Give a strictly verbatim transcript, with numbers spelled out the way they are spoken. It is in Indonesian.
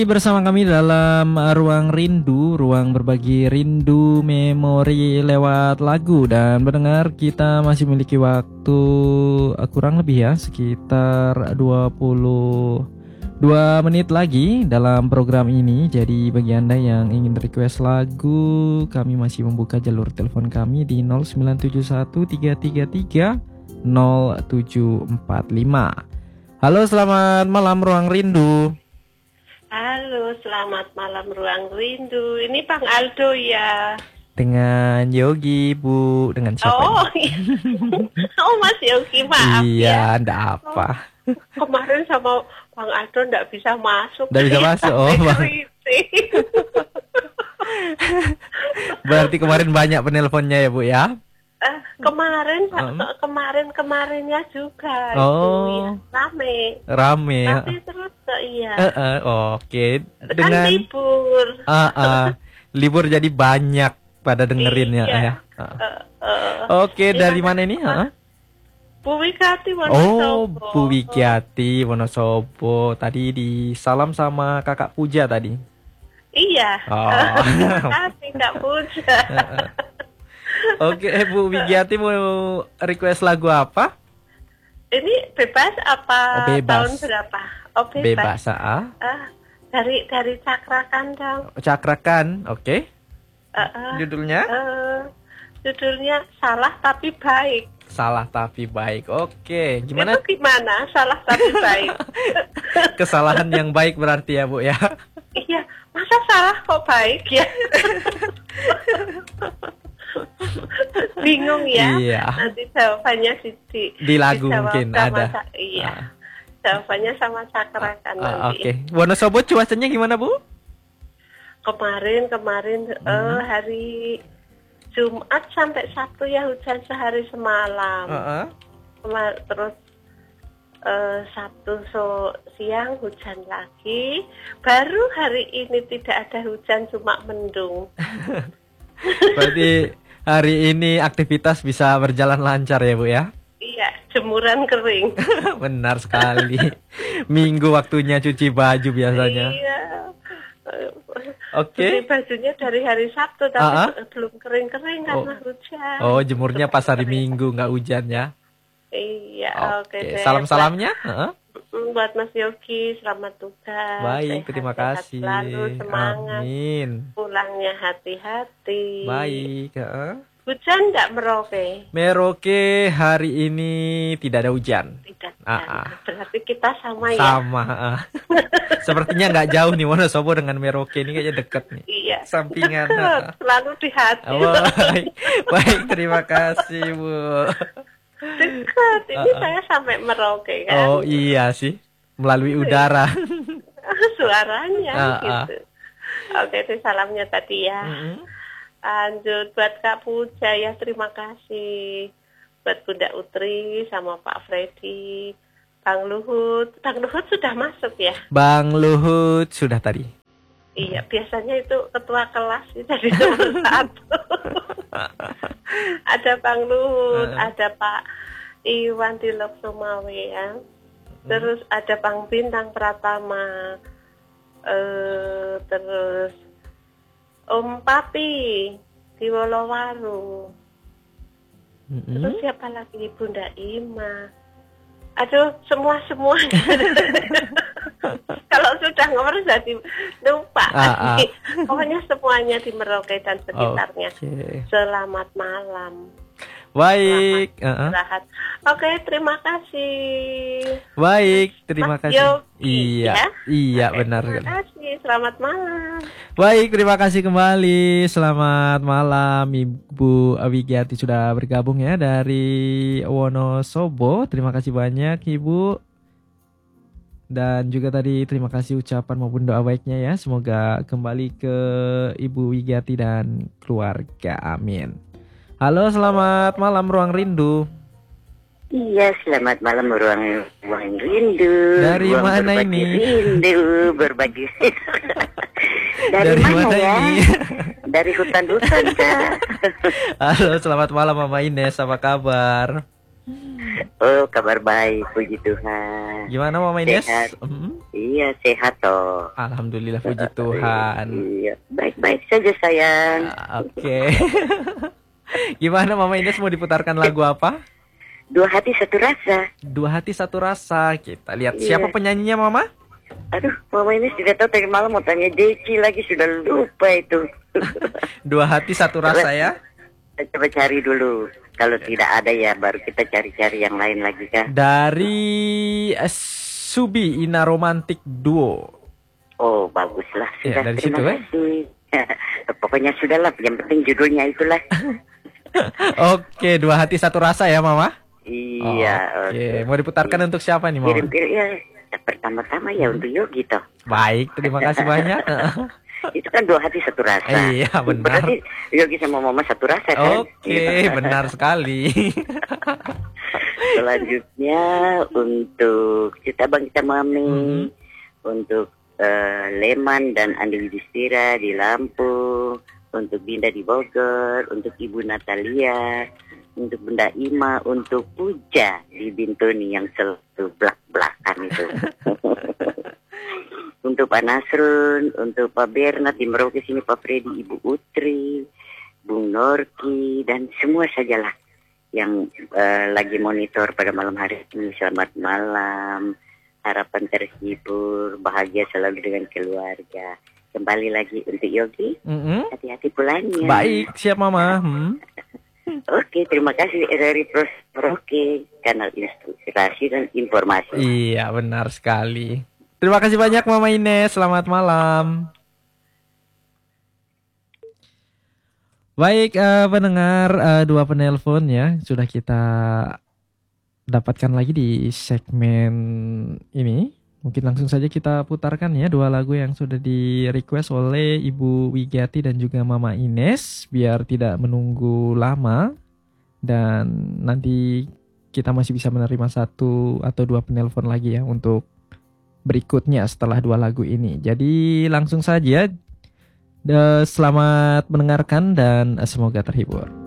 Bersama kami dalam uh, Ruang Rindu, ruang berbagi rindu memori lewat lagu. Dan mendengar kita masih memiliki waktu uh, kurang lebih ya sekitar dua puluh dua menit lagi dalam program ini. Jadi bagi Anda yang ingin request lagu, kami masih membuka jalur telepon kami di nol sembilan tujuh satu tiga tiga tiga nol tujuh empat lima. Halo, selamat malam Ruang Rindu. Halo, selamat malam Ruang Rindu. Ini Bang Aldo ya. Dengan Yogi, Bu. Dengan siapa? Oh, iya. Oh, Mas Yogi, maaf iya, ya. enggak apa. Oh, kemarin sama Bang Aldo enggak bisa masuk. Enggak bisa masuk. Oh, Bang. Berarti kemarin banyak penelponnya ya, Bu ya? Uh, kemarin um. kemarin kemarinnya juga oh. itu ya, rame rame tapi terus uh, iya uh, uh, oke okay. Dengan kan libur uh, uh, libur jadi banyak pada dengerinnya iya. ya uh. uh, uh, oke okay, dari mana ini uh? Bu Wigati Wonosobo. Oh, Bu Wigati Wonosobo. Tadi disalam sama Kakak Puja tadi. Iya. Oh. Terima kasih Kak Puja. Oke, eh, Bu Wigati mau request lagu apa? Ini bebas apa oh, bebas. tahun berapa? Oh, bebas. Bebas, ah. Uh, dari dari Cakrakan dong. Cakrakan, oke. Okay. Uh, uh, judulnya? Uh, judulnya Salah Tapi Baik. Salah Tapi Baik, oke. Okay. Gimana? Itu gimana? Salah Tapi Baik. Kesalahan yang baik berarti ya, Bu ya? Iya, masa salah kok baik ya? Bingung ya. Iya. Nanti jawabannya di, di di lagu mungkin ada. Ca- iya. Ah. Jawabannya sama Cakrakan ah, nanti. Oke. Okay. Wonosobo cuacanya gimana, Bu? Kemarin kemarin hmm. uh, hari Jumat sampai Sabtu ya hujan sehari semalam. Uh-uh. Kemar- terus uh, Sabtu so siang hujan lagi. Baru hari ini tidak ada hujan, cuma mendung. Berarti hari ini aktivitas bisa berjalan lancar ya, Bu ya? Iya, jemuran kering. Benar sekali. Minggu waktunya cuci baju biasanya. Iya. Oke. Okay. Bajunya dari hari Sabtu tapi uh-huh. belum kering-kering karena oh. hujan. Oh, jemurnya pas hari Minggu nggak hujan ya? Iya, oke okay. okay. Salam-salamnya? Uh-huh. Buat Mas Yogi, selamat tugas. Baik, sehat, terima sehat kasih. Selalu semangat. Amin. Pulangnya hati-hati. Baik. Uh. Hujan nggak Merauke? Merauke hari ini tidak ada hujan. Tidak. Uh-uh. Berarti kita sama, sama ya. Sama. Uh. Sepertinya nggak jauh nih Wonosobo dengan Merauke ini kayaknya dekat nih. Iya. Sampingan. Uh. Selalu di hati. Oh, baik. Baik, terima kasih, Bu. Dekat, ini uh-uh. saya sampai Merauke kan. Oh iya sih, melalui udara. Suaranya uh-uh. gitu. Oke, itu salamnya tadi ya. Mm-hmm. Lanjut buat Kak Puja ya, terima kasih. Buat Bunda Utri sama Pak Freddy, Bang Luhut. Bang Luhut sudah masuk ya? Bang Luhut sudah tadi. Iya, biasanya itu ketua kelas itu jadi nomor satu. Ada Bang Luhut, uh. ada Pak Iwan di Loksomawe ya. Terus uh. ada Bang Bintang Pratama. Uh, terus Om Papi di Wolowaru. Mm-hmm. Terus siapa lagi? Bunda Ima. Aduh, semua-semua. Kalau sudah nomor jadi lupa. Ah, ah. Pokoknya semuanya di Merauke dan sekitarnya. Okay. Selamat malam. Baik. Selamat uh-uh. Oke, terima kasih. Baik, terima Mas kasih. Yogi, iya, ya? iya Oke, benar. Terima kasih. Selamat malam. Baik, terima kasih kembali. Selamat malam, Ibu Wigati sudah bergabung ya dari Wonosobo. Terima kasih banyak, Ibu. Dan juga tadi terima kasih ucapan maupun doa baiknya ya. Semoga kembali ke Ibu Wigati dan keluarga. Amin. Halo, selamat malam Ruang Rindu. Iya, selamat malam Ruang Ruang Rindu. Dari ruang mana ini? Rindu berbagi. Dari, Dari mana, mana ya? Ini? Dari hutan-hutan, Kak. Halo, selamat malam Mama Ines, apa kabar? Oh, kabar baik, puji Tuhan. Gimana Mama Ines? Sehat. Mm-hmm. Iya, sehat toh. Alhamdulillah, puji Tuhan. Iya, baik-baik saja sayang. Ah, Oke. Okay. Gimana Mama Ines, mau diputarkan lagu apa? Dua hati satu rasa. Dua hati satu rasa. Kita lihat Iya. siapa penyanyinya Mama? Aduh, Mama Ines tidak tahu tadi malam mau tanya Deci lagi, sudah lupa itu. Dua hati satu rasa ya. Coba cari dulu. Kalau tidak ada ya baru kita cari-cari yang lain lagi kan. Dari eh, Subi Ina Romantic Duo. Oh, baguslah. Ya, Sudah, dari terima situ, kasih. Pokoknya sudahlah, yang penting judulnya itulah. Oke, dua hati satu rasa ya Mama. Iya. Oke, mau diputarkan untuk siapa nih Mama? Kirim-kirim ya. Pertama-tama ya untuk Yogi toh. Baik, terima kasih banyak. Itu kan dua hati satu rasa. Iya, benar. Berarti Yogi sama Mama satu rasa kan? Oke, benar sekali. Selanjutnya untuk Cita Bangkita Mami, Hmm. untuk eh, Leman dan Andi Yudhistira di Lampung, untuk Binda di Bogor, untuk Ibu Natalia, untuk Bunda Ima, untuk Puja di Bintuni yang selalu belak-belakan itu. Untuk Pak Nasrun, untuk Pak Bernard di Merauke sini, Pak Freddy, Ibu Utri, Bung Norki, dan semua sajalah yang uh, lagi monitor pada malam hari ini. Selamat malam, harapan terhibur, bahagia selalu dengan keluarga. Kembali lagi untuk Yogi, Mm-hmm. hati-hati pulangnya. Baik, siap Mama. Hmm. Oke, terima kasih dari Pros Merauke, kanal inspirasi dan informasi. Iya, benar sekali. Terima kasih banyak Mama Ines. Selamat malam. Baik, uh, pendengar, uh, dua penelpon ya sudah kita dapatkan lagi di segmen ini. Mungkin langsung saja kita putarkan ya dua lagu yang sudah di request oleh Ibu Wigiati dan juga Mama Ines biar tidak menunggu lama dan nanti kita masih bisa menerima satu atau dua penelpon lagi ya untuk berikutnya setelah dua lagu ini. Jadi langsung saja, selamat mendengarkan dan semoga terhibur.